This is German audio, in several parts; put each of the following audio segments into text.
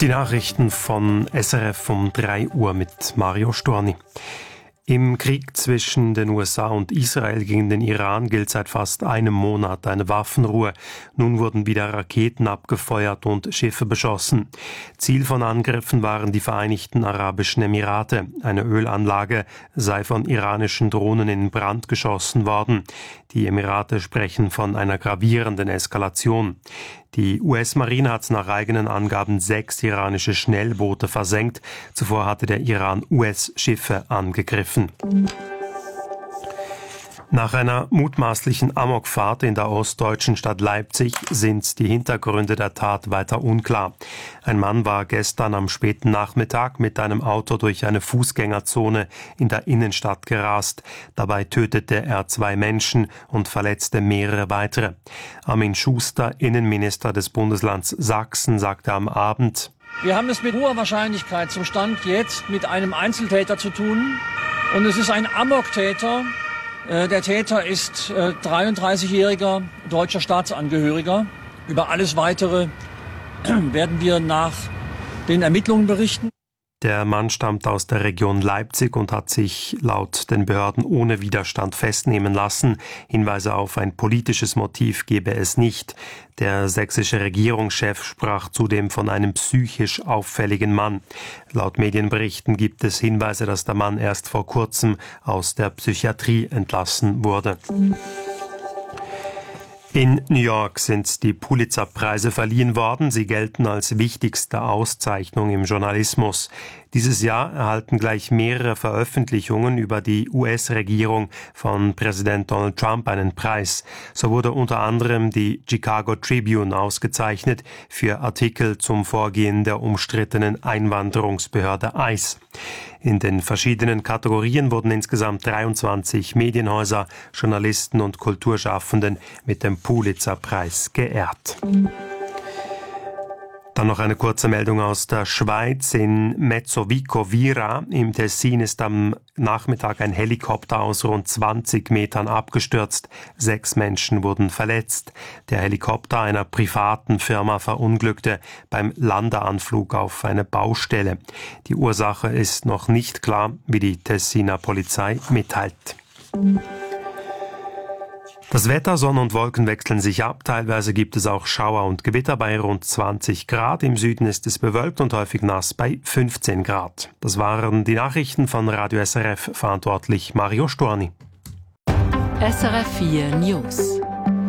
Die Nachrichten von SRF um 3 Uhr mit Mario Storni. Im Krieg zwischen den USA und Israel gegen den Iran gilt seit fast einem Monat eine Waffenruhe. Nun wurden wieder Raketen abgefeuert und Schiffe beschossen. Ziel von Angriffen waren die Vereinigten Arabischen Emirate. Eine Ölanlage sei von iranischen Drohnen in Brand geschossen worden. Die Emirate sprechen von einer gravierenden Eskalation. Die US-Marine hat nach eigenen Angaben 6 iranische Schnellboote versenkt. Zuvor hatte der Iran US-Schiffe angegriffen. Nach einer mutmaßlichen Amokfahrt in der ostdeutschen Stadt Leipzig sind die Hintergründe der Tat weiter unklar. Ein Mann war gestern am späten Nachmittag mit einem Auto durch eine Fußgängerzone in der Innenstadt gerast. Dabei tötete er 2 Menschen und verletzte mehrere weitere. Armin Schuster, Innenminister des Bundeslands Sachsen, sagte am Abend: Wir haben es mit hoher Wahrscheinlichkeit zum Stand jetzt mit einem Einzeltäter zu tun. Und es ist ein Amoktäter. Der Täter ist 33-jähriger deutscher Staatsangehöriger. Über alles Weitere werden wir nach den Ermittlungen berichten. Der Mann stammt aus der Region Leipzig und hat sich laut den Behörden ohne Widerstand festnehmen lassen. Hinweise auf ein politisches Motiv gebe es nicht. Der sächsische Regierungschef sprach zudem von einem psychisch auffälligen Mann. Laut Medienberichten gibt es Hinweise, dass der Mann erst vor kurzem aus der Psychiatrie entlassen wurde. In New York sind die Pulitzer-Preise verliehen worden. Sie gelten als wichtigste Auszeichnung im Journalismus. Dieses Jahr erhalten gleich mehrere Veröffentlichungen über die US-Regierung von Präsident Donald Trump einen Preis. So wurde unter anderem die Chicago Tribune ausgezeichnet für Artikel zum Vorgehen der umstrittenen Einwanderungsbehörde ICE. In den verschiedenen Kategorien wurden insgesamt 23 Medienhäuser, Journalisten und Kulturschaffenden mit dem Pulitzer-Preis geehrt. Dann noch eine kurze Meldung aus der Schweiz. In Mezzovico Vira im Tessin ist am Nachmittag ein Helikopter aus rund 20 Metern abgestürzt. 6 Menschen wurden verletzt. Der Helikopter einer privaten Firma verunglückte beim Landeanflug auf eine Baustelle. Die Ursache ist noch nicht klar, wie die Tessiner Polizei mitteilt. Das Wetter, Sonne und Wolken wechseln sich ab. Teilweise gibt es auch Schauer und Gewitter bei rund 20 Grad. Im Süden ist es bewölkt und häufig nass bei 15 Grad. Das waren die Nachrichten von Radio SRF, verantwortlich Mario Storni. SRF 4 News.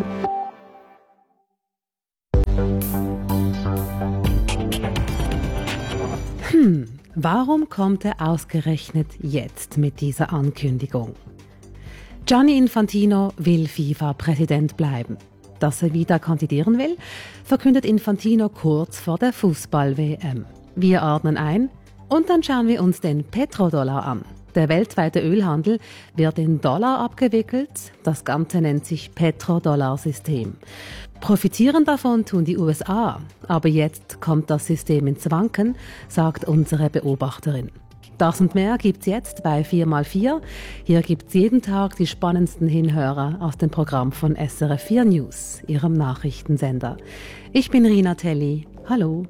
Warum kommt er ausgerechnet jetzt mit dieser Ankündigung? Gianni Infantino will FIFA-Präsident bleiben. Dass er wieder kandidieren will, verkündet Infantino kurz vor der Fußball-WM. Wir ordnen ein und dann schauen wir uns den Petrodollar an. Der weltweite Ölhandel wird in Dollar abgewickelt. Das Ganze nennt sich Petrodollar-System. Profitieren davon tun die USA. Aber jetzt kommt das System ins Wanken, sagt unsere Beobachterin. Das und mehr gibt's jetzt bei 4x4. Hier gibt's jeden Tag die spannendsten Hinhörer aus dem Programm von SRF 4 News, ihrem Nachrichtensender. Ich bin Rina Telli. Hallo.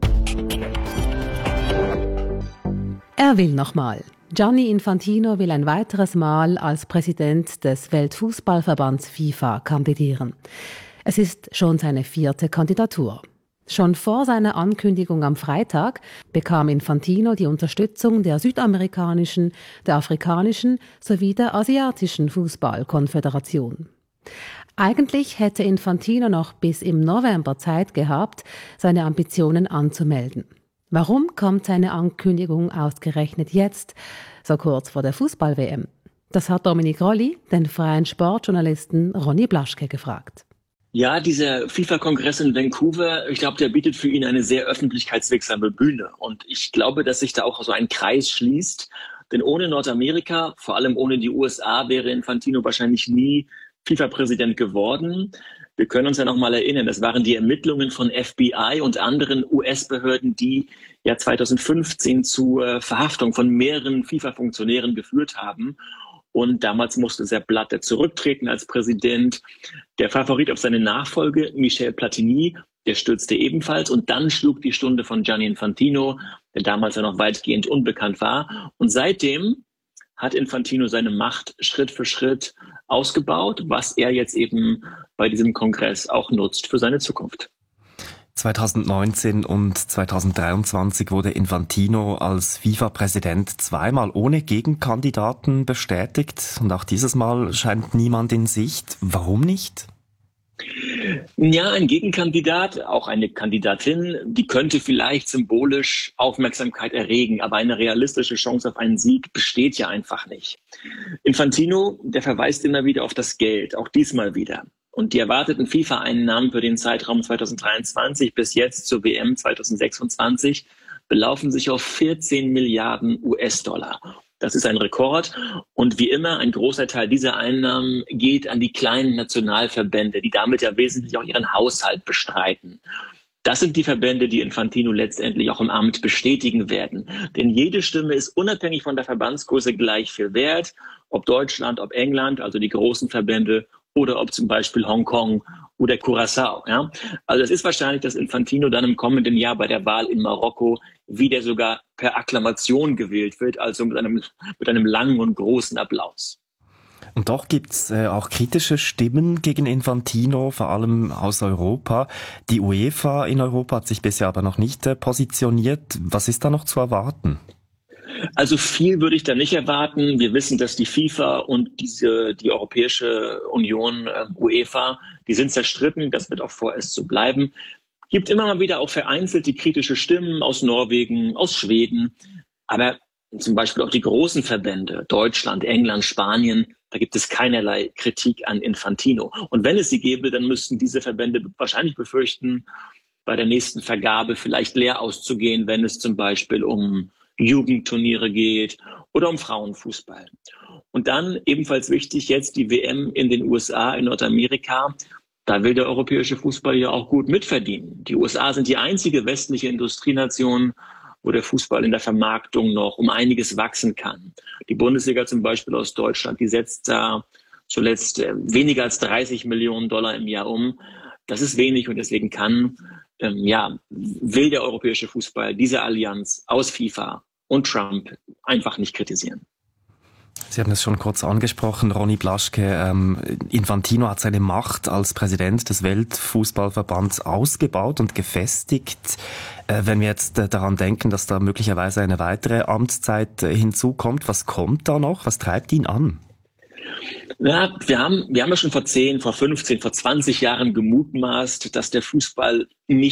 Er will nochmal. Gianni Infantino will ein weiteres Mal als Präsident des Weltfußballverbands FIFA kandidieren. Es ist schon seine 4. Kandidatur. Schon vor seiner Ankündigung am Freitag bekam Infantino die Unterstützung der südamerikanischen, der afrikanischen sowie der asiatischen Fußballkonföderation. Eigentlich hätte Infantino noch bis im November Zeit gehabt, seine Ambitionen anzumelden. Warum kommt seine Ankündigung ausgerechnet jetzt, so kurz vor der Fußball-WM? Das hat Dominik Rolli, den freien Sportjournalisten Ronny Blaschke, gefragt. Ja, dieser FIFA-Kongress in Vancouver, ich glaube, der bietet für ihn eine sehr öffentlichkeitswirksame Bühne. Und ich glaube, dass sich da auch so ein Kreis schließt. Denn ohne Nordamerika, vor allem ohne die USA, wäre Infantino wahrscheinlich nie FIFA-Präsident geworden. Wir können uns ja noch mal erinnern, das waren die Ermittlungen von FBI und anderen US-Behörden, die ja 2015 zur Verhaftung von mehreren FIFA-Funktionären geführt haben. Und damals musste Sepp Blatter zurücktreten als Präsident. Der Favorit auf seine Nachfolge, Michel Platini, der stürzte ebenfalls. Und dann schlug die Stunde von Gianni Infantino, der damals ja noch weitgehend unbekannt war. Und seitdem hat Infantino seine Macht Schritt für Schritt ausgebaut, was er jetzt eben bei diesem Kongress auch nutzt für seine Zukunft. 2019 und 2023 wurde Infantino als FIFA-Präsident zweimal ohne Gegenkandidaten bestätigt. Und auch dieses Mal scheint niemand in Sicht. Warum nicht? Ja, ein Gegenkandidat, auch eine Kandidatin, die könnte vielleicht symbolisch Aufmerksamkeit erregen, aber eine realistische Chance auf einen Sieg besteht ja einfach nicht. Infantino, der verweist immer wieder auf das Geld, auch diesmal wieder. Und die erwarteten FIFA-Einnahmen für den Zeitraum 2023 bis jetzt zur WM 2026 belaufen sich auf 14 Milliarden US-Dollar. Das ist ein Rekord. Und wie immer, ein großer Teil dieser Einnahmen geht an die kleinen Nationalverbände, die damit ja wesentlich auch ihren Haushalt bestreiten. Das sind die Verbände, die Infantino letztendlich auch im Amt bestätigen werden. Denn jede Stimme ist unabhängig von der Verbandsgröße gleich viel wert. Ob Deutschland, ob England, also die großen Verbände, oder ob zum Beispiel Hongkong oder Curaçao. Ja? Also es ist wahrscheinlich, dass Infantino dann im kommenden Jahr bei der Wahl in Marokko wieder sogar per Akklamation gewählt wird, also mit einem langen und großen Applaus. Und doch gibt's auch kritische Stimmen gegen Infantino, vor allem aus Europa. Die UEFA in Europa hat sich bisher aber noch nicht positioniert. Was ist da noch zu erwarten? Also viel würde ich da nicht erwarten. Wir wissen, dass die FIFA und die Europäische Union, UEFA, die sind zerstritten. Das wird auch vorerst so bleiben. Gibt immer mal wieder auch vereinzelte kritische Stimmen aus Norwegen, aus Schweden. Aber zum Beispiel auch die großen Verbände, Deutschland, England, Spanien, da gibt es keinerlei Kritik an Infantino. Und wenn es sie gäbe, dann müssten diese Verbände wahrscheinlich befürchten, bei der nächsten Vergabe vielleicht leer auszugehen, wenn es zum Beispiel um Jugendturniere geht oder um Frauenfußball. Und dann ebenfalls wichtig jetzt die WM in den USA, in Nordamerika. Da will der europäische Fußball ja auch gut mitverdienen. Die USA sind die einzige westliche Industrienation, wo der Fußball in der Vermarktung noch um einiges wachsen kann. Die Bundesliga zum Beispiel aus Deutschland, die setzt da zuletzt weniger als 30 Millionen Dollar im Jahr um. Das ist wenig und deswegen will der europäische Fußball diese Allianz aus FIFA und Trump einfach nicht kritisieren. Sie haben es schon kurz angesprochen, Ronny Blaschke. Infantino hat seine Macht als Präsident des Weltfußballverbands ausgebaut und gefestigt. Wenn wir jetzt daran denken, dass da möglicherweise eine weitere Amtszeit hinzukommt, was kommt da noch? Was treibt ihn an? Ja, wir haben ja schon vor 10, vor 15, vor 20 Jahren gemutmaßt, dass der Fußball nicht